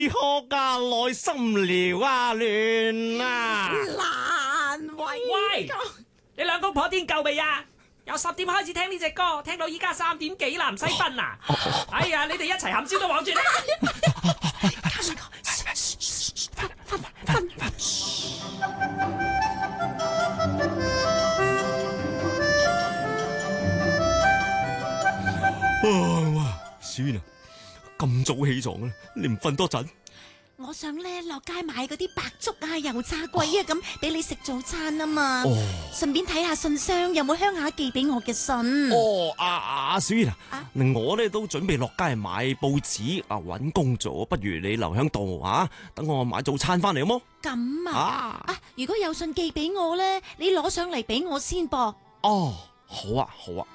何家內心撩啊亂啊！ 難為喂，你兩公婆癲夠未啊？由10點開始聽呢隻歌，聽到依家3點幾南西奔啊！哎呀，你哋一齊含笑都望住你。 哇，小燕啊，咁早起床啊，你唔瞓多陣？ 我想咧落街買嗰啲白粥啊、油炸鬼啊咁，俾你食早餐啊嘛。順便睇下信箱有冇鄉下寄俾我嘅信。 小燕啊，我咧都準備落街買報紙啊，搵工做，不如你留響度啊，等我買早餐翻嚟好冇？ 咁啊，如果有信寄俾我咧，你攞上嚟俾我先噃。 哦，好啊，好啊。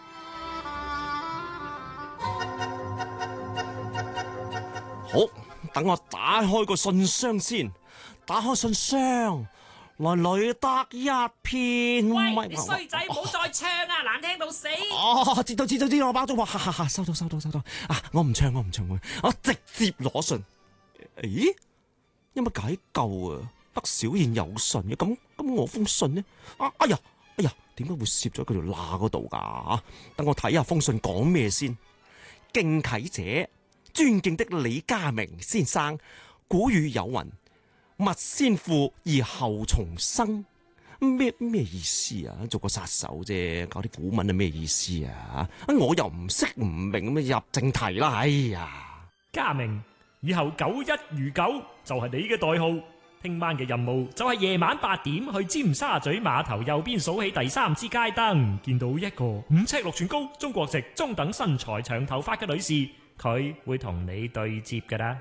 好，等我打開個信箱先。打開信箱，來得一篇。 喂，你衰仔，唔好再唱啊，難聽到死。 知道，我包咗喎，收到。我唔唱，我直接攞信。咦，有乜解救啊？得小燕有信嘅，咁我封信呢？哎呀，點解會攝咗佢條罅嗰度噶？等我睇下封信講咩先。敬啟者，尊敬的李家明先生，古語有云：勿先腐而後重生。咩意思啊？做個殺手啫，搞啲古文係咩意思啊？我又唔識唔明，咁入正題啦。哎呀， 家明，以後91如9就係你嘅代號。聽晚嘅任務就係夜晚8點去尖沙咀碼頭右邊數起第3支街燈，見到一個5尺6寸高、中國籍、中等身材、長頭髮嘅女士，佢會同你對接噶啦。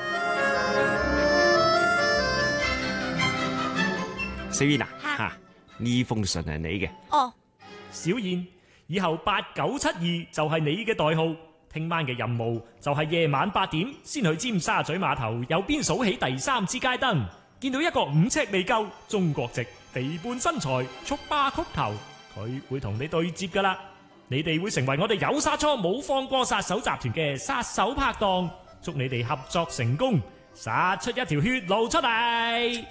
小燕啊，呢封信係你嘅。 小燕，以後8972就係你嘅代號。聽晚嘅任務就係夜晚8點先去尖沙咀碼頭右邊數起第3支街燈，見到一個5尺未夠、中國籍、肥胖身材、束巴曲頭，佢會同你對接噶啦。你哋會成為我哋有殺錯冇放過殺手集團嘅殺手拍檔，祝你哋合作成功，殺出一條血路出嚟。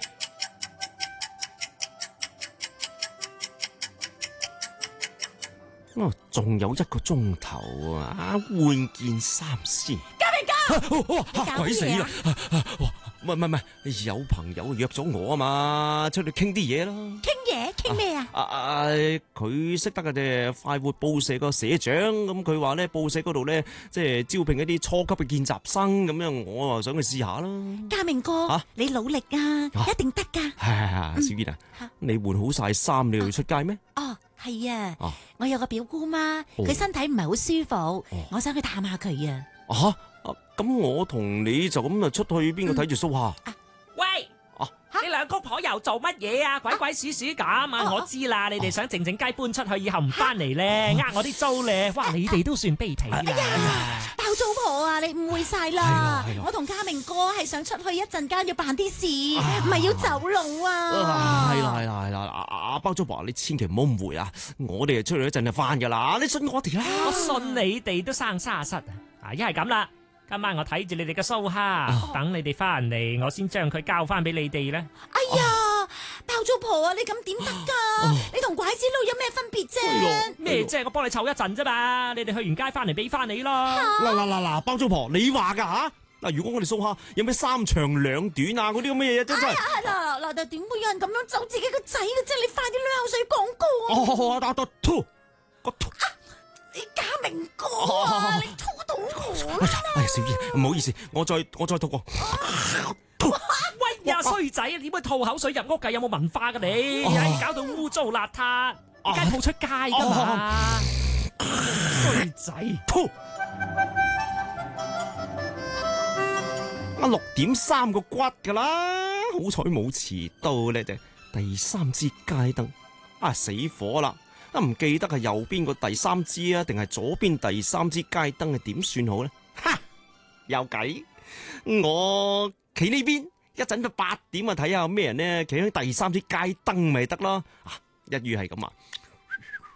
仲有1個鐘頭啊！換件衫先。 家明哥， 嚇鬼死啦！唔係，有朋友約咗我啊嘛，出去傾啲嘢啦。 傾咩啊？ 佢識得嘅啫，快活報社個社長，咁佢話咧報社嗰度咧即係招聘一啲初級嘅見習生咁樣，我啊想去試下啦。 家明哥，你努力啊，一定得噶。 係，小燕啊，你換好晒衫，你要出街咩？ 係啊，我有個表姑媽，佢身體唔係好舒服，我想去探下佢啊。 咁我同你就咁啊出去，邊個睇住蘇蝦？ 喂，你兩公婆又做乜嘢啊？鬼鬼祟祟咁啊！我知啦，你哋想靜靜雞搬出去，以後唔翻嚟咧，我啲租咧。哇，你哋都算卑鄙啦！ 包租婆啊，你誤會晒啦！我同家明哥係想出去一陣間要辦啲事，唔係要走佬啊！ 係啦，包租婆，你千祈唔好誤會啊！我哋出去一陣就翻噶啦，你信我哋啦！ 我信你哋都生沙虱啊！一係咁啦。今晚我睇住你哋嘅蘇蝦，等你哋翻嚟，我先將佢交翻俾你哋咧。 哎呀，包租婆啊，你咁點得噶？你同拐子佬有咩分別啫？ 咩啫？我幫你湊一陣啫嘛，你哋去完街翻嚟俾翻你咯。 嗱，包租婆，你話噶吓？嗱，如果我哋蘇蝦有咩3長2短啊，嗰啲咁嘅嘢真係。 嗱，點會有人咁樣走自己個仔嘅啫？你快啲濺口水講過。你家明哥啊，你吐到我啦！ 小燕，唔好意思，我再吐過。 喂呀，衰仔，點會吐口水入屋噶？有冇文化噶你？搞到污糟邋遢，梗係吐出街噶嘛！衰仔， 吐。6點3個骨噶啦，好彩冇遲到咧，第3支街燈死火啦！唔記得係右邊個第3支啊，定係左邊第3支街燈係點算好咧？有計，我企呢邊，一陣到8點啊，睇下有咩人咧企喺第3支街燈咪得咯。一於係咁啊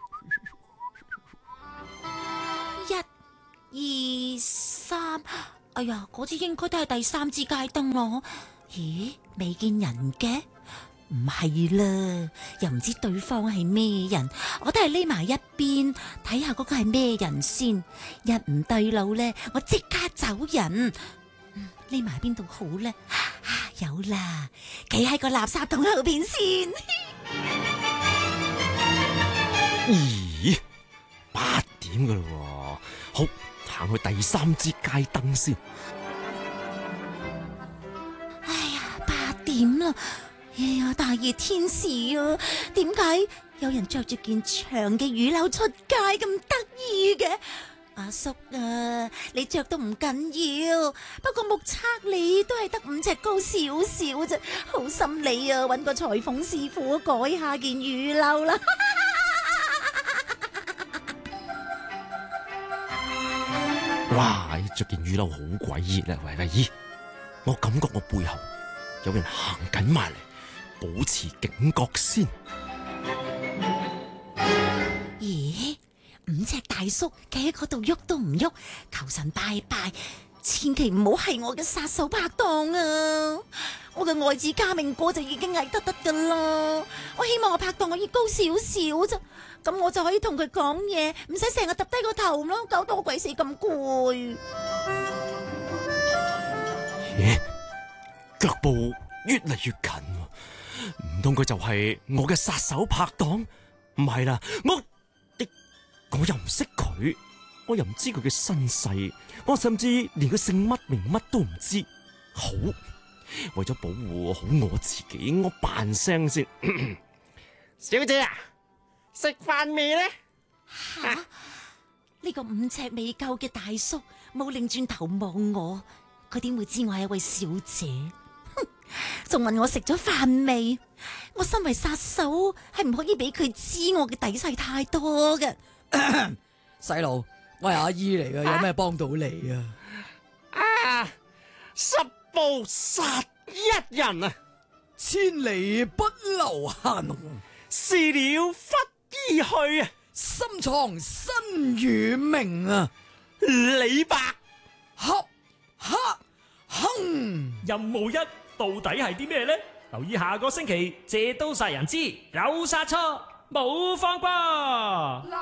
！1、2、3， 哎呀，嗰支應該都係第3支街燈咯。咦，未見人嘅？唔係啦，又唔知對方係咩人，我都係匿埋一邊睇下嗰個係咩人先。一唔對路咧，我即刻走人。匿埋邊度好咧？有啦，企喺個垃圾桶後邊先。 咦，8點噶啦，好，行去第3支街燈先。 哎呀，8點啦！哎呀，大熱天時啊，點解有人着住件長嘅雨褸出街咁得意嘅？阿叔啊，你着都唔緊要，不過目測你都係得5尺高少少啫，好心你啊，搵個裁縫師傅改下件雨褸啦。 哇，着件雨褸好鬼熱啊！喂，咦，我感覺我背後有人行緊埋嚟，保持警覺先。 咦，5尺大叔企喺嗰度喐都唔喐，求神拜拜，千祈唔好係我嘅殺手拍檔啊！我嘅愛子家明哥就已經係得噶啦，我希望我拍檔可以高少少啫，咁我就可以同佢講嘢，唔使成日揼低個頭咯，搞到我鬼死咁攰。 咦，腳步越嚟越近，唔通佢就係我嘅殺手拍檔？唔係啦，我又唔識佢，我又唔知佢嘅身世，我甚至連佢姓乜名乜都唔知。好，為咗保護好我自己，我扮聲先。小姐啊，食飯未呢？ 呢個5尺未夠嘅大叔冇擰轉頭望我，佢點會知我係一位小姐？哼，仲問我食咗飯未？我身為殺手，係唔可以俾佢知我嘅底細太多嘅。 細路，我係阿姨嚟嘅，有咩幫到你啊 10步殺一人啊！ 千里不留閒， 事了忽而去啊！ 深藏身與名啊！ 李白， 恰哈哼， 任務1到底係啲咩呢？留意下個星期借刀殺人之有殺錯冇放過。